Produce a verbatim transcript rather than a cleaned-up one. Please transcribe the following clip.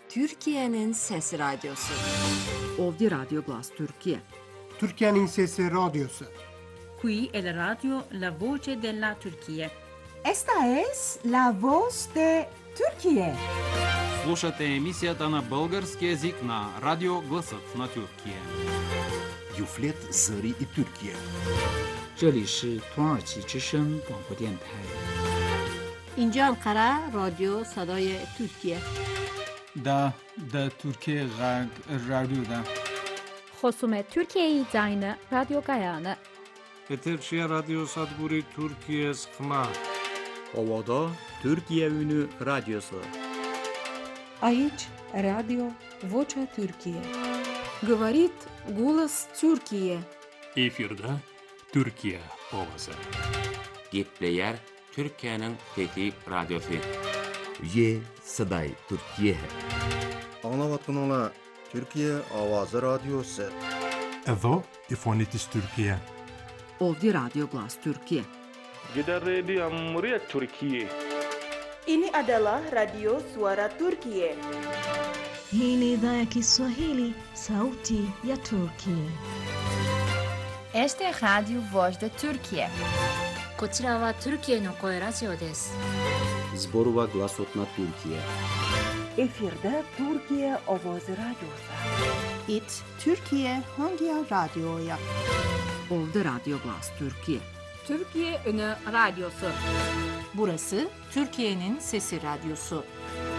Türkiye'nin Sesi Radyosu. Ovdje Radio Glas Türkiye. Türkiye'nin Sesi Radyosu. Qui è la radio La Voce della Turchia. Esta es la voz de Türkiye. Слушате емисията на български език на Радио Гласът на Türkiye. Юфлет Зари и Türkiye. 这里是土耳其之声广播电台。 اینجا انقره رادیو صدای ترکیه. دا دا Türkiye Radyo'da. Хоsumet Türkiye'yi zayını Radyo Gayane. Eterçiye Radyo Sadguri Türkiye Sıkma. Ovada Türkiye Ünü Radyosu. Aici Radio Vocea Türkiye. Говорит голос Türkiye. Efirde Türkiye Ovası. Gitleyer Türkiye'nin Fethi Radyosu. Ye Saday Türkiye. Anlavatınla Türkiye Avazı Radyosu. Evo Ifonitis Türkiye. Ovdje Radio Glas Türkiye. Gider Radio Muryat Türkiye. Ini adalah Radio Suara Turkiye. Hii ni idhaa ya Kiswahili, Sauti ya Turkiye. Este es Radio Voz de Turkiye. こちらは Türkiyeの声ラジオです。 Zborova Glasotna Türkiye. Efirde Türkiye Ovozi Radyosu. It Türkiye Hangi Radyo'ya? Ovdje Radio Glas Türkiye. Türkiye Ünü Radyosu. Burası Türkiye'nin Sesi Radyosu.